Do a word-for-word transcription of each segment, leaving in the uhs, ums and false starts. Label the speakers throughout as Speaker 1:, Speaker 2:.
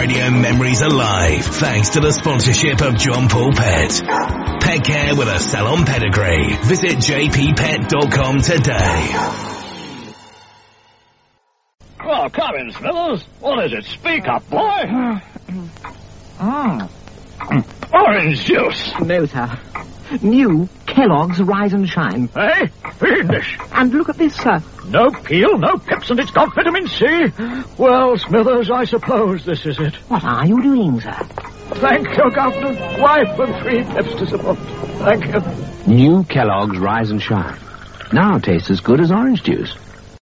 Speaker 1: radio memories alive thanks to the sponsorship of John Paul Pet. Pet care with a salon pedigree. Visit j p pet dot com today.
Speaker 2: Oh, come in, Smithers. What is it? Speak up, boy. Mm. Orange juice.
Speaker 3: No, sir. New Kellogg's Rise and Shine.
Speaker 2: Hey, fiendish.
Speaker 3: And look at this, sir.
Speaker 2: No peel, no pips, and it's got vitamin C. Well, Smithers, I suppose this is it.
Speaker 3: What are you doing, sir?
Speaker 2: Thank you, Governor. Wife and three pips to support. Thank you.
Speaker 4: New Kellogg's Rise and Shine. Now tastes as good as orange juice.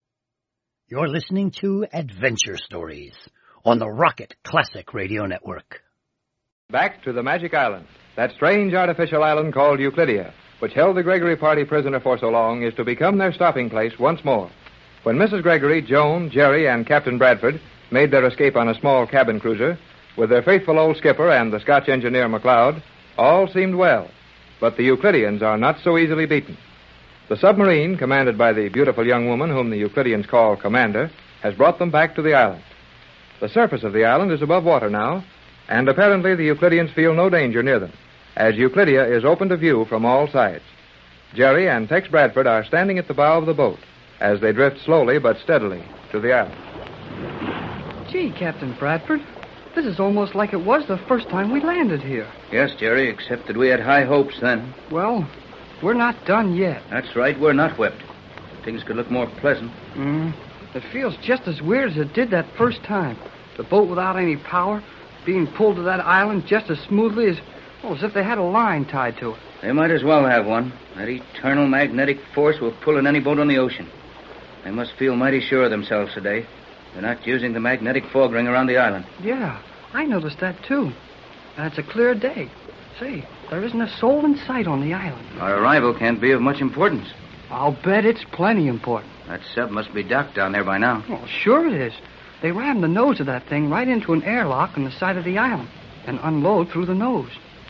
Speaker 5: You're listening to Adventure Stories on the Rocket Classic Radio Network.
Speaker 6: Back to the Magic Island. That strange artificial island called Euclidia, which held the Gregory party prisoner for so long, is to become their stopping place once more. When Missus Gregory, Joan, Jerry, and Captain Bradford made their escape on a small cabin cruiser, with their faithful old skipper and the Scotch engineer McLeod, all seemed well. But the Euclideans are not so easily beaten. The submarine, commanded by the beautiful young woman whom the Euclideans call Commander, has brought them back to the island. The surface of the island is above water now, and apparently the Euclideans feel no danger near them, as Euclidia is open to view from all sides. Jerry and Tex Bradford are standing at the bow of the boat as they drift slowly but steadily to the island.
Speaker 7: Gee, Captain Bradford, this is almost like it was the first time we landed here.
Speaker 8: Yes, Jerry, except that we had high hopes then.
Speaker 7: Well, we're not done yet.
Speaker 8: That's right, we're not whipped. Things could look more pleasant.
Speaker 7: Mm, it feels just as weird as it did that first time. The boat without any power, being pulled to that island just as smoothly as, well, as if they had a line tied to it.
Speaker 8: They might as well have one. That eternal magnetic force will pull in any boat on the ocean. They must feel mighty sure of themselves today. They're not using the magnetic fog ring around the island.
Speaker 7: Yeah, I noticed that, too. And it's a clear day. Say, there isn't a soul in sight on the island.
Speaker 8: Our arrival can't be of much importance.
Speaker 7: I'll bet it's plenty important.
Speaker 8: That sub must be docked down there by now.
Speaker 7: Well, sure it is. They ram the nose of that thing right into an airlock on the side of the island and unload through the nose.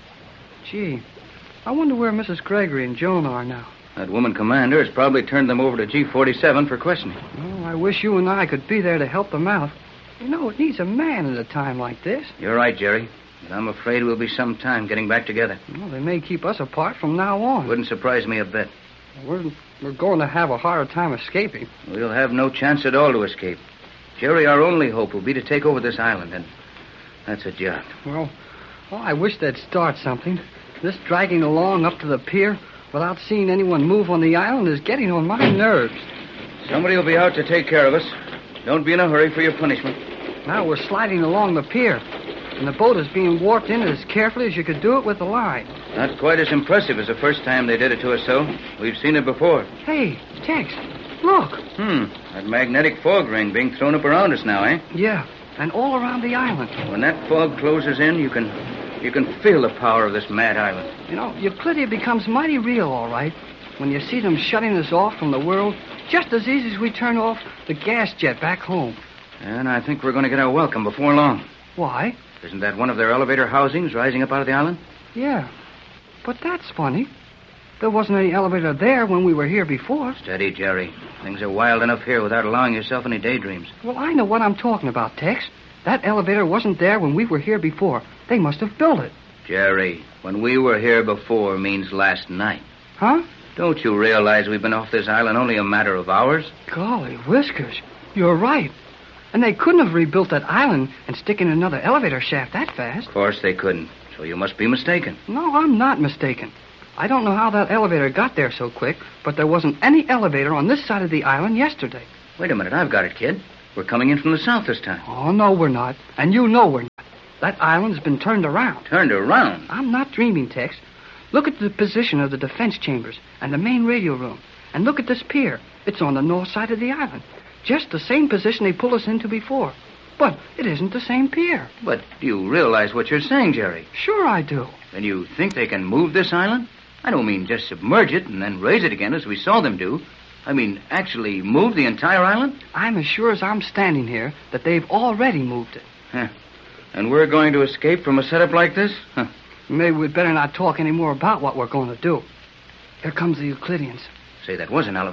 Speaker 7: Gee, I wonder where Missus Gregory and Joan are now.
Speaker 8: That woman commander has probably turned them over to G forty-seven for questioning.
Speaker 7: Oh, I wish you and I could be there to help them out. You know, it needs a man at a time like this.
Speaker 8: You're right, Jerry. But I'm afraid we'll be some time getting back together.
Speaker 7: Well, they may keep us apart from now on.
Speaker 8: Wouldn't surprise me a bit.
Speaker 7: We're, we're going to have a harder time escaping.
Speaker 8: We'll have no chance at all to escape. Jerry, our only hope will be to take over this island, and that's a job.
Speaker 7: Well, well, I wish they'd start something. This dragging along up to the pier without seeing anyone move on the island is getting on my nerves.
Speaker 8: Somebody will be out to take care of us. Don't be in a hurry for your punishment.
Speaker 7: Now we're sliding along the pier, and the boat is being warped in as carefully as you could do it with the line.
Speaker 8: Not quite as impressive as the first time they did it to us, so. We've seen it before.
Speaker 7: Hey, Tex, look.
Speaker 8: Hmm, that magnetic fog ring being thrown up around us now, eh?
Speaker 7: Yeah, and all around the island.
Speaker 8: When that fog closes in, you can you can feel the power of this mad island.
Speaker 7: You know, Euclidia becomes mighty real, all right, when you see them shutting us off from the world just as easy as we turn off the gas jet back home.
Speaker 8: And I think we're going to get our welcome before long.
Speaker 7: Why?
Speaker 8: Isn't that one of their elevator housings rising up out of the island?
Speaker 7: Yeah, but that's funny. There wasn't any elevator there when we were here before.
Speaker 8: Steady, Jerry. Things are wild enough here without allowing yourself any daydreams.
Speaker 7: Well, I know what I'm talking about, Tex. That elevator wasn't there when we were here before. They must have built it.
Speaker 8: Jerry, when we were here before means last night.
Speaker 7: Huh?
Speaker 8: Don't you realize we've been off this island only a matter of hours?
Speaker 7: Golly whiskers, you're right. And they couldn't have rebuilt that island and stick in another elevator shaft that fast.
Speaker 8: Of course they couldn't. So you must be mistaken.
Speaker 7: No, I'm not mistaken. I don't know how that elevator got there so quick, but there wasn't any elevator on this side of the island yesterday.
Speaker 8: Wait a minute, I've got it, kid. We're coming in from the south this time.
Speaker 7: Oh, no, we're not. And you know we're not. That island's been turned around.
Speaker 8: Turned around?
Speaker 7: I'm not dreaming, Tex. Look at the position of the defense chambers and the main radio room. And look at this pier. It's on the north side of the island. Just the same position they pulled us into before. But it isn't the same pier.
Speaker 8: But do you realize what you're saying, Jerry?
Speaker 7: Sure I do.
Speaker 8: Then you think they can move this island? I don't mean just submerge it and then raise it again as we saw them do. I mean actually move the entire island?
Speaker 7: I'm as sure as I'm standing here that they've already moved it.
Speaker 8: Huh. And we're going to escape from a setup like this? Huh.
Speaker 7: Maybe we'd better not talk any more about what we're going to do. Here comes the Euclideans.
Speaker 8: Say, that was an elevator.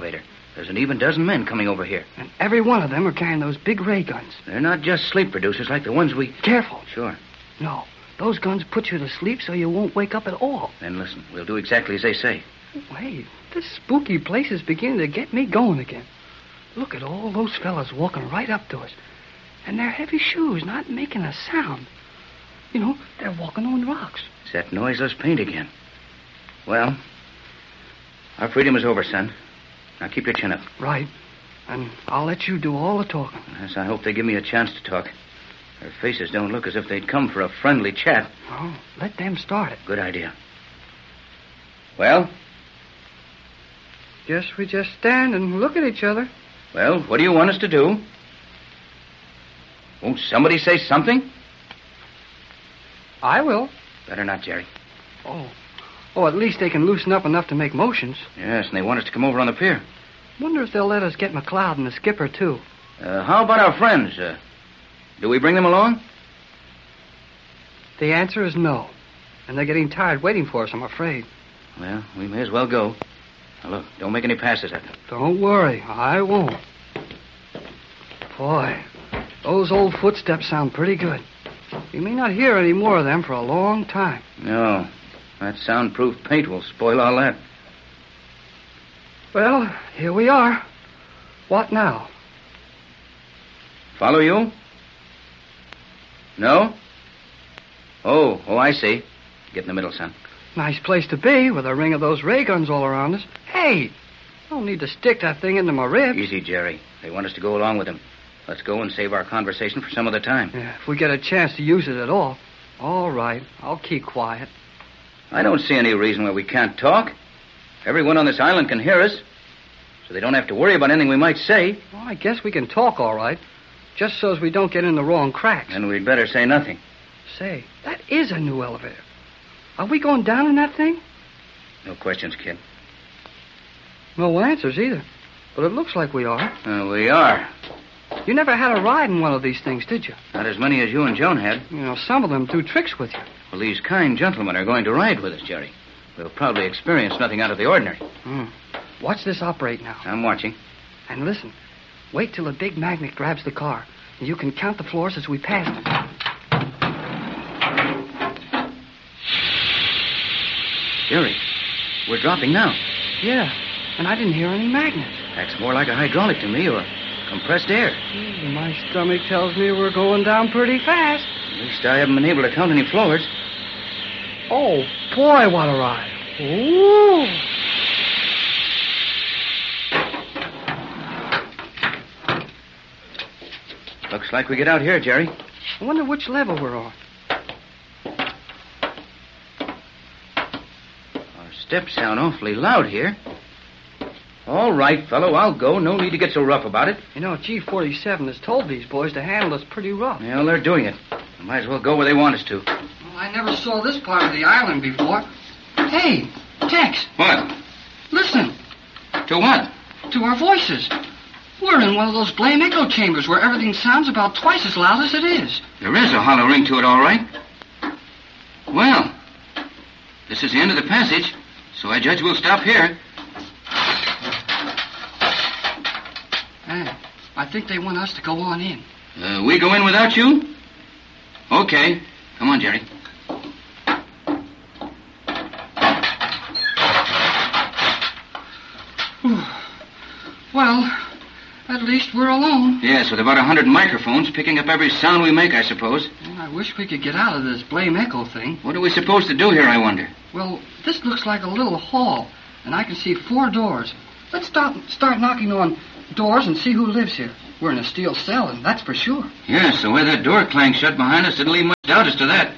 Speaker 8: There's an even dozen men coming over here.
Speaker 7: And every one of them are carrying those big ray guns.
Speaker 8: They're not just sleep producers like the ones we...
Speaker 7: Careful.
Speaker 8: Sure.
Speaker 7: No, those guns put you to sleep so you won't wake up at all.
Speaker 8: Then listen, we'll do exactly as they say.
Speaker 7: Hey, this spooky place is beginning to get me going again. Look at all those fellas walking right up to us. And their heavy shoes not making a sound. You know, they're walking on rocks.
Speaker 8: It's that noiseless paint again. Well, our freedom is over, son. Now keep your chin up.
Speaker 7: Right. And I'll let you do all the talking.
Speaker 8: Yes, I hope they give me a chance to talk. Their faces don't look as if they'd come for a friendly chat.
Speaker 7: Oh, let them start it.
Speaker 8: Good idea. Well?
Speaker 7: Guess we just stand and look at each other.
Speaker 8: Well, what do you want us to do? Won't somebody say something?
Speaker 7: I will.
Speaker 8: Better not, Jerry.
Speaker 7: Oh. Oh, at least they can loosen up enough to make motions.
Speaker 8: Yes, and they want us to come over on the pier.
Speaker 7: Wonder if they'll let us get McLeod and the skipper, too.
Speaker 8: Uh, how about our friends? Uh, do we bring them along?
Speaker 7: The answer is no. And they're getting tired waiting for us, I'm afraid.
Speaker 8: Well, we may as well go. Now, look, don't make any passes at them.
Speaker 7: Don't worry, I won't. Boy, those old footsteps sound pretty good. You may not hear any more of them for a long time.
Speaker 8: No, that soundproof paint will spoil all that.
Speaker 7: Well, here we are. What now?
Speaker 8: Follow you? No? Oh, oh, I see. Get in the middle, son.
Speaker 7: Nice place to be with a ring of those ray guns all around us. Hey, I don't need to stick that thing into my ribs.
Speaker 8: Easy, Jerry. They want us to go along with them. Let's go and save our conversation for some other time.
Speaker 7: Yeah, if we get a chance to use it at all. All right, I'll keep quiet.
Speaker 8: I don't see any reason why we can't talk. Everyone on this island can hear us, so they don't have to worry about anything we might say.
Speaker 7: Well, I guess we can talk all right, just so as we don't get in the wrong cracks.
Speaker 8: And we'd better say nothing.
Speaker 7: Say, that is a new elevator. Are we going down in that thing?
Speaker 8: No questions, kid.
Speaker 7: No answers either, but it looks like we are.
Speaker 8: Uh, we are.
Speaker 7: You never had a ride in one of these things, did you?
Speaker 8: Not as many as you and Joan had.
Speaker 7: You know, some of them do tricks with you.
Speaker 8: Well, these kind gentlemen are going to ride with us, Jerry. We'll probably experience nothing out of the ordinary.
Speaker 7: Hmm. Watch this operate now.
Speaker 8: I'm watching.
Speaker 7: And listen, wait till a big magnet grabs the car, and you can count the floors as we pass them.
Speaker 8: Jerry, we're dropping now.
Speaker 7: Yeah, and I didn't hear any magnets.
Speaker 8: That's more like a hydraulic to me, or compressed air.
Speaker 7: Mm, my stomach tells me we're going down pretty fast.
Speaker 8: At least I haven't been able to count any floors.
Speaker 7: Oh, boy, what a ride. Ooh.
Speaker 8: Looks like we get out here, Jerry.
Speaker 7: I wonder which level we're on.
Speaker 8: Our steps sound awfully loud here. All right, fellow, I'll go. No need to get so rough about it.
Speaker 7: You know, G forty-seven has told these boys to handle us pretty rough.
Speaker 8: Well, they're doing it. We might as well go where they want us to.
Speaker 7: Well, I never saw this part of the island before. Hey, Tex.
Speaker 8: What?
Speaker 7: Listen.
Speaker 8: To what?
Speaker 7: To our voices. We're in one of those blame echo chambers where everything sounds about twice as loud as it is.
Speaker 8: There is a hollow ring to it, all right. Well, this is the end of the passage, so I judge we'll stop here.
Speaker 7: Hey, I think they want us to go on in.
Speaker 8: Uh, we go in without you? Okay. Come on, Jerry.
Speaker 7: Well, at least we're alone.
Speaker 8: Yes, with about a hundred microphones picking up every sound we make, I suppose.
Speaker 7: Well, I wish we could get out of this blame echo thing.
Speaker 8: What are we supposed to do here, I wonder?
Speaker 7: Well, this looks like a little hall, and I can see four doors. Let's start, start knocking on doors and see who lives here. We're in a steel cell, and that's for sure.
Speaker 8: Yes, the way that door clanged shut behind us didn't leave much doubt as to that.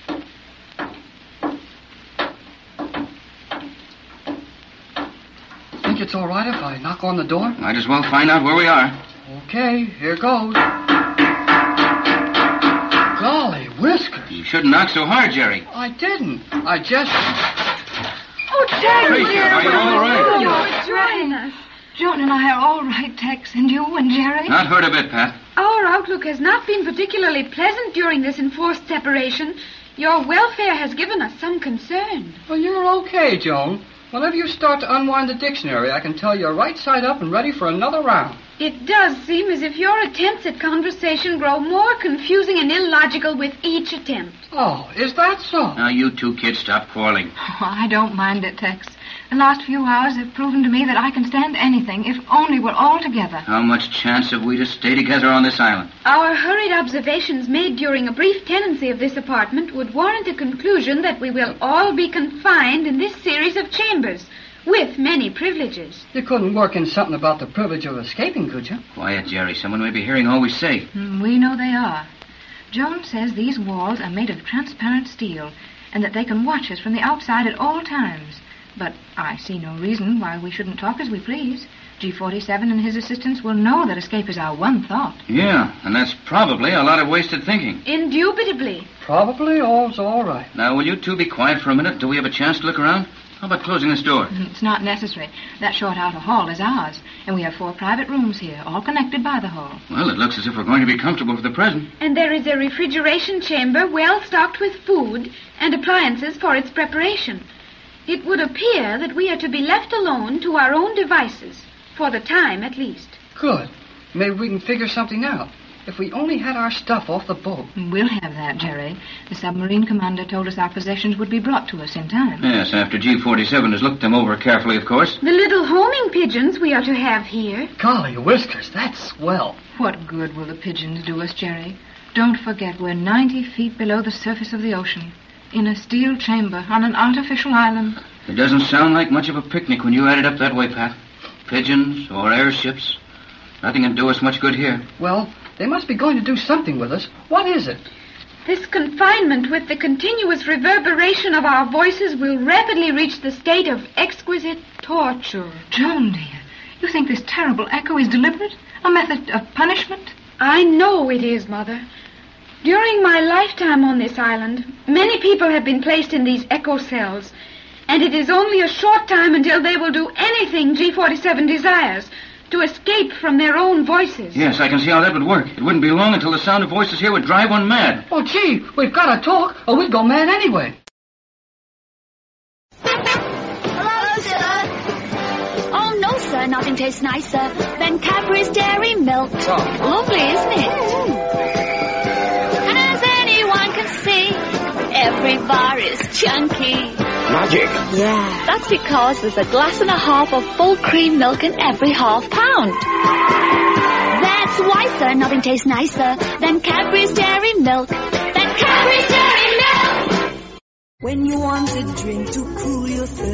Speaker 7: Think it's all right if I knock on the door?
Speaker 8: Might as well find out where we are.
Speaker 7: Okay, here goes. Golly whiskers.
Speaker 8: You shouldn't knock so hard, Jerry.
Speaker 7: I didn't. I just...
Speaker 9: Oh, Tex,
Speaker 8: Hey,
Speaker 9: dear.
Speaker 8: are you all right?
Speaker 9: You're joining us. Joan and I are all right, Tex. And you and Jerry?
Speaker 8: Not hurt a bit, Pat.
Speaker 9: Our outlook has not been particularly pleasant during this enforced separation. Your welfare has given us some concern.
Speaker 7: Well, you're okay, Joan. Whenever you start to unwind the dictionary, I can tell you're right side up and ready for another round.
Speaker 9: It does seem as if your attempts at conversation grow more confusing and illogical with each attempt.
Speaker 7: Oh, is that so?
Speaker 8: Now, you two kids stop quarreling.
Speaker 10: Oh, I don't mind it, Tex. The last few hours have proven to me that I can stand anything if only we're all together.
Speaker 8: How much chance have we to stay together on this island?
Speaker 9: Our hurried observations made during a brief tenancy of this apartment would warrant a conclusion that we will all be confined in this series of chambers, with many privileges.
Speaker 7: You couldn't work in something about the privilege of escaping, could you?
Speaker 8: Quiet, Jerry. Someone may be hearing all we say.
Speaker 10: Mm, we know they are. Jones says these walls are made of transparent steel and that they can watch us from the outside at all times. But I see no reason why we shouldn't talk as we please. G forty-seven and his assistants will know that escape is our one thought.
Speaker 8: Yeah, and that's probably a lot of wasted thinking.
Speaker 9: Indubitably.
Speaker 7: Probably all's all right.
Speaker 8: Now, will you two be quiet for a minute till we have a chance to look around? How about closing this door?
Speaker 10: It's not necessary. That short outer hall is ours, and we have four private rooms here, all connected by the hall.
Speaker 8: Well, it looks as if we're going to be comfortable for the present.
Speaker 9: And there is a refrigeration chamber well stocked with food and appliances for its preparation. It would appear that we are to be left alone to our own devices, for the time at least.
Speaker 7: Good. Maybe we can figure something out. If we only had our stuff off the boat.
Speaker 10: We'll have that, Jerry. The submarine commander told us our possessions would be brought to us in time.
Speaker 8: Yes, after G forty-seven has looked them over carefully, of course.
Speaker 9: The little homing pigeons we are to have here.
Speaker 7: Golly whiskers, that's swell.
Speaker 10: What good will the pigeons do us, Jerry? Don't forget we're ninety feet below the surface of the ocean, in a steel chamber on an artificial island.
Speaker 8: It doesn't sound like much of a picnic when you add it up that way, Pat. Pigeons or airships. Nothing can do us much good here.
Speaker 7: Well, they must be going to do something with us. What is it?
Speaker 9: This confinement with the continuous reverberation of our voices will rapidly reach the state of exquisite torture.
Speaker 10: Joan, dear, you think this terrible echo is deliberate? A method of punishment?
Speaker 9: I know it is, Mother. During my lifetime on this island, many people have been placed in these echo cells, and it is only a short time until they will do anything G forty-seven desires to escape from their own voices.
Speaker 8: Yes, I can see how that would work. It wouldn't be long until the sound of voices here would drive one mad.
Speaker 7: Oh, gee, we've got to talk, or we'd go mad anyway.
Speaker 11: Hello, sir. Oh, no, sir, nothing tastes nicer than Cadbury's Dairy Milk.
Speaker 7: Oh.
Speaker 11: Lovely, isn't it? And as anyone can see, every bar is chunky.
Speaker 2: Magic.
Speaker 11: Yeah. That's because there's a glass and a half of full cream milk in every half pound. That's why, sir, nothing tastes nicer than Cadbury's Dairy Milk. Than Cadbury's Dairy Milk!
Speaker 12: When you want a drink to cool your thirst.